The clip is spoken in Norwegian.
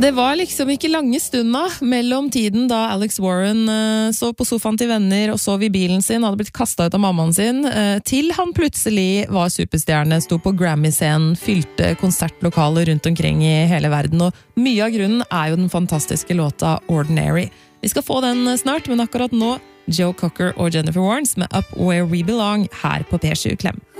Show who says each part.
Speaker 1: Det var liksom ikke lange stunda mellom tiden da Alex Warren så på sofaen til venner og sov i bilen sin, hadde blitt kastet ut av mammaen sin, til han plutselig var superstjerne, sto på Grammy-scenen, fylte konsertlokaler rundt omkring i hele verden, og mye av grunnen jo den fantastiske låta Ordinary. Vi skal få den snart, men akkurat nå Joe Cocker og Jennifer Warnes med Up Where We Belong her på P7 Klem.